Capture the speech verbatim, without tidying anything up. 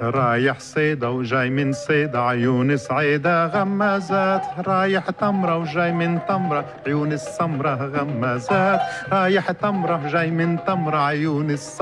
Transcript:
رايح صيدا وجاي من صيدا عيون سعيدة غمازات، رايح تمرة وجاي من تمرة عيون السمرة غمازات، رايح تمرة جاي من تمرة عيون السمرة